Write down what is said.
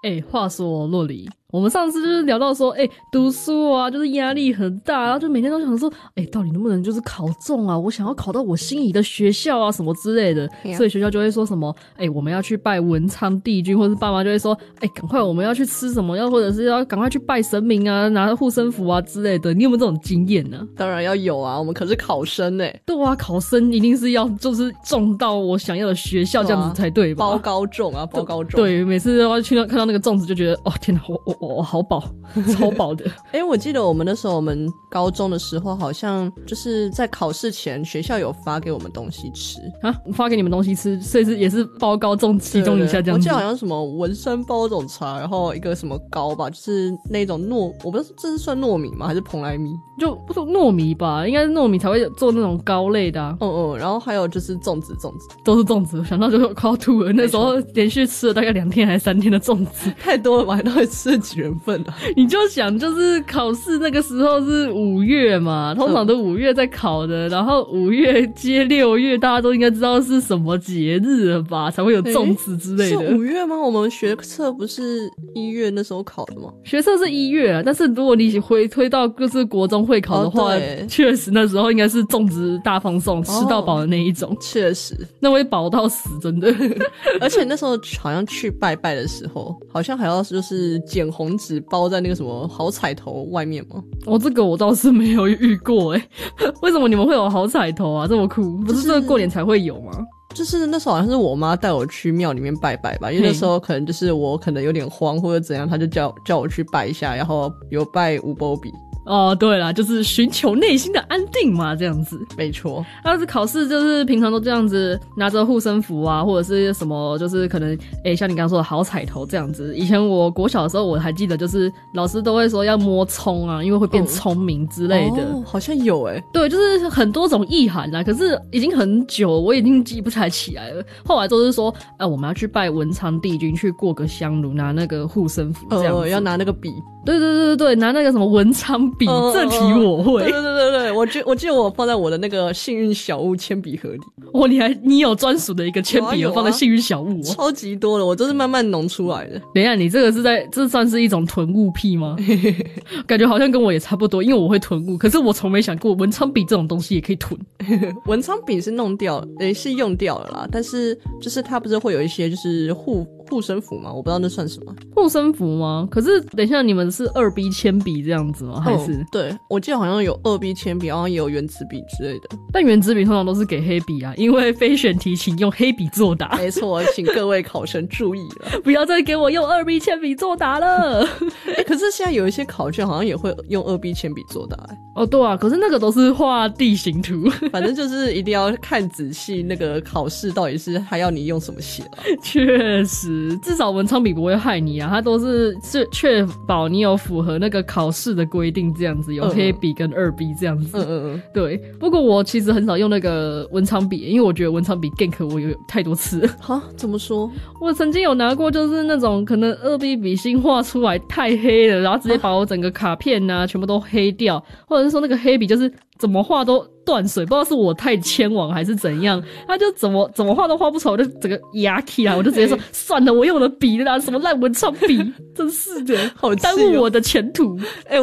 话说洛黎，我们上次就是聊到说读书啊就是压力很大，然后就每天都想说到底能不能就是考中啊，我想要考到我心仪的学校啊什么之类的，所以学校就会说什么我们要去拜文昌帝君，或是爸妈就会说赶快我们要去吃什么，或者是要赶快去拜神明啊，拿护身符啊之类的。你有没有这种经验呢？ 当然要有啊，我们可是考生对啊，考生一定是要就是中到我想要的学校这样子才对吧？ 包高中啊，包高中。 对，每次都要去看到那个粽子就觉得天哪，我好饱，超饱的。 我记得我们那时候我们高中的时候好像就是在考试前学校有发给我们东西吃啊，发给你们东西吃，所以也是包高中期中以下这样子。 我记得好像什么文山包种茶，然后一个什么糕吧，就是那种我不知道这是算糯米吗还是蓬莱米， 就不是糯米吧，应该是糯米才会做那种糕类的啊。 然后还有就是粽子都是粽子，我想到就快要吐了。那时候连续吃了大概2天还是3天的粽子， 太多了吧，到底吃了几人份啊？ 你就想就是考试那个时候是5月嘛，通常都5月在考的，然后5月接6月，大家都应该知道是什么节日了吧，才会有粽子之类的。 是5月吗？我们学测不是1月那时候考的吗？ 学测是1月啊，但是如果你回推到就是国中会考的话，确实那时候应该是粽子大放送，吃到饱的那一种。 确实， 那会饱到死，真的。 而且那时候好像去拜拜的时候，好像还要就是剪红纸包在那个什么好彩头外面吗？ 这个我倒是没有遇过为什么你们会有好彩头啊？这么酷，不是这个过年才会有吗？ 就是那时候好像是我妈带我去庙里面拜拜吧，因为那时候可能就是我可能有点慌或者怎样，她就叫我去拜一下，然后有拜五波比。 对啦，就是寻求内心的安定嘛，这样子。 没错。 要是考试就是平常都这样子拿着护身符啊，或者是什么就是可能像你刚刚说的好彩头这样子。以前我国小的时候我还记得就是老师都会说要摸葱啊，因为会变聪明之类的。 好像有对，就是很多种意涵啦，可是已经很久我已经记不太起来了。后来都是说我们要去拜文昌帝君，去过个香炉，拿那个护身符这样子。 要拿那个笔。 对，拿那个什么文昌笔，这题我会。 对，我记得我放在我的那个幸运小物铅笔盒里。 你有专属的一个铅笔盒放在幸运小物超级多的，我都是慢慢弄出来的。 等一下，你这个这算是一种囤物癖吗？感觉好像跟我也差不多，因为我会囤物，可是我从没想过文昌笔这种东西也可以囤。 文昌笔是弄掉了，是用掉了啦，但是就是它不是会有一些就是护身符吗？我不知道那算什么。 护身符吗？可是等一下，你们是2B 铅笔这样子吗？还是？ 对，我记得好像有2B 铅笔，好像也有原子笔之类的。 但原子笔通常都是给黑笔啊，因为非选题请用黑笔作答。 没错，请各位考生注意了， 不要再给我用2B 铅笔作答了。 可是现在有一些考卷好像也会用2B 铅笔作答。 对啊，可是那个都是画地形图。 反正就是一定要看仔细那个考试到底是还要你用什么写啊。 确实，至少文昌笔不会害你啊，它都是确保你有符合那个考试的规定，这样子有黑笔跟2B 这样子。对。不过我其实很少用那个文昌笔，因为我觉得文昌笔 gank 我有太多次。 怎么说？ 我曾经有拿过，就是那种可能2B 笔芯画出来太黑了，然后直接把我整个卡片啊全部都黑掉，或者是说那个黑笔就是怎么画都断水，不知道是我太牵网还是怎样，他就怎么画都画不出来，我就整个压起来，我就直接说算了，我用了笔啦，什么烂文昌笔，真是的，好耽误我的前途。